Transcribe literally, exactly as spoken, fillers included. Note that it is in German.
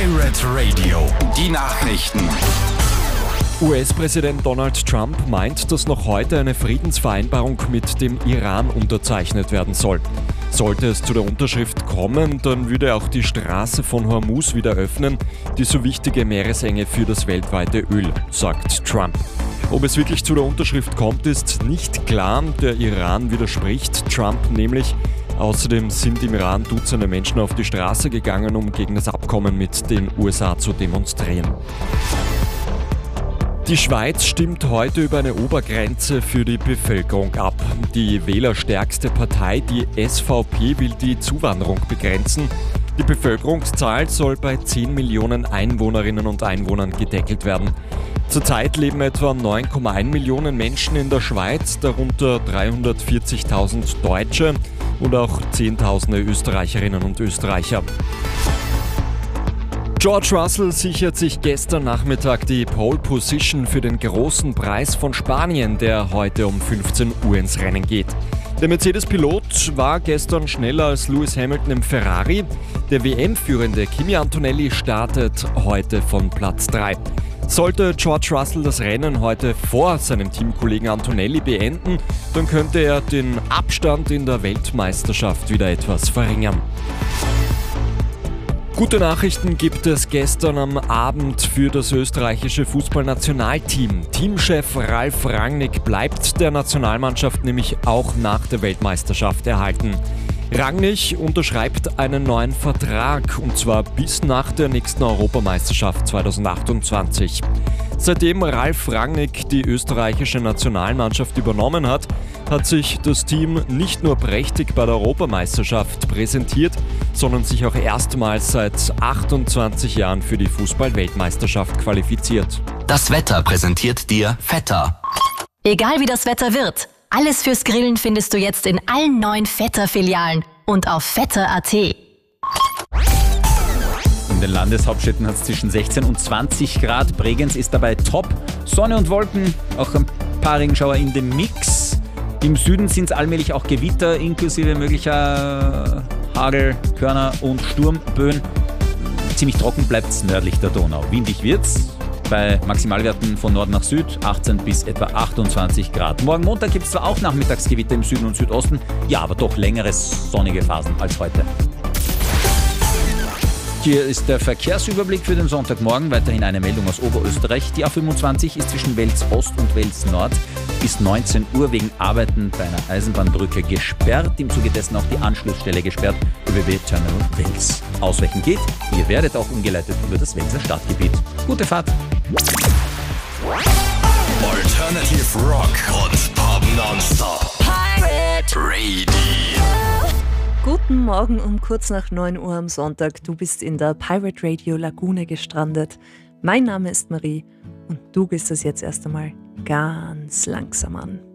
Pirate Radio, die Nachrichten. U S-Präsident Donald Trump meint, dass noch heute eine Friedensvereinbarung mit dem Iran unterzeichnet werden soll. Sollte es zu der Unterschrift kommen, dann würde auch die Straße von Hormuz wieder öffnen, die so wichtige Meeresenge für das weltweite Öl, sagt Trump. Ob es wirklich zu der Unterschrift kommt, ist nicht klar. Der Iran widerspricht Trump nämlich. Außerdem sind im Iran Dutzende Menschen auf die Straße gegangen, um gegen das Abkommen mit den U S A zu demonstrieren. Die Schweiz stimmt heute über eine Obergrenze für die Bevölkerung ab. Die wählerstärkste Partei, die S V P, will die Zuwanderung begrenzen. Die Bevölkerungszahl soll bei zehn Millionen Einwohnerinnen und Einwohnern gedeckelt werden. Zurzeit leben etwa neun Komma eins Millionen Menschen in der Schweiz, darunter dreihundertvierzigtausend Deutsche und auch Zehntausende Österreicherinnen und Österreicher. George Russell sichert sich gestern Nachmittag die Pole Position für den großen Preis von Spanien, der heute um fünfzehn Uhr ins Rennen geht. Der Mercedes-Pilot war gestern schneller als Lewis Hamilton im Ferrari. Der W M-führende Kimi Antonelli startet heute von Platz drei. Sollte George Russell das Rennen heute vor seinem Teamkollegen Antonelli beenden, dann könnte er den Abstand in der Weltmeisterschaft wieder etwas verringern. Gute Nachrichten gibt es gestern am Abend für das österreichische Fußballnationalteam. Teamchef Ralf Rangnick bleibt der Nationalmannschaft nämlich auch nach der Weltmeisterschaft erhalten. Rangnick unterschreibt einen neuen Vertrag, und zwar bis nach der nächsten Europameisterschaft zweitausendachtundzwanzig. Seitdem Ralf Rangnick die österreichische Nationalmannschaft übernommen hat, hat sich das Team nicht nur prächtig bei der Europameisterschaft präsentiert, sondern sich auch erstmals seit achtundzwanzig Jahren für die Fußball-Weltmeisterschaft qualifiziert. Das Wetter präsentiert dir Vetter. Egal wie das Wetter wird, alles fürs Grillen findest du jetzt in allen neuen Vetter-Filialen und auf vetter punkt a t. In den Landeshauptstädten hat es zwischen sechzehn und zwanzig Grad. Bregenz ist dabei top. Sonne und Wolken, auch ein paar Regenschauer in dem Mix. Im Süden sind es allmählich auch Gewitter, inklusive möglicher Hagel, Körner und Sturmböen. Ziemlich trocken bleibt es nördlich der Donau. Windig wird's bei Maximalwerten von Nord nach Süd, achtzehn bis etwa achtundzwanzig Grad. Morgen Montag gibt es zwar auch Nachmittagsgewitter im Süden und Südosten, ja, aber doch längere sonnige Phasen als heute. Hier ist der Verkehrsüberblick für den Sonntagmorgen. Weiterhin eine Meldung aus Oberösterreich. Die A fünfundzwanzig ist zwischen Wels Ost und Wels Nord bis neunzehn Uhr wegen Arbeiten bei einer Eisenbahnbrücke gesperrt. Im Zuge dessen auch die Anschlussstelle gesperrt, ÖBB Terminal Wels. Ausweichen geht, ihr werdet auch umgeleitet über das Welser Stadtgebiet. Gute Fahrt! Alternative Rock und Pop Nonstop. Pirate Radio. Guten Morgen um kurz nach neun Uhr am Sonntag. Du bist in der Pirate Radio Lagune gestrandet. Mein Name ist Marie und du gehst es jetzt erst einmal ganz langsam an.